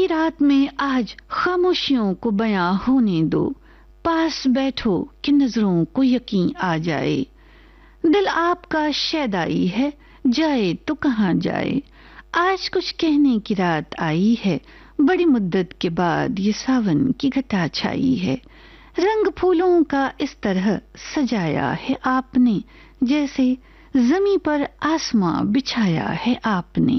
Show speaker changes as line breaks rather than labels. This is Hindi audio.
की रात में आज खामोशियों को बयां होने दो, पास बैठो कि नजरों को यकीन आ जाए। दिल आपका शैदाई है, जाए तो कहाँ जाए। आज कुछ कहने की रात आई है, बड़ी मुद्दत के बाद ये सावन की घटा छाई है। रंग फूलों का इस तरह सजाया है आपने, जैसे जमी पर आसमां बिछाया है आपने।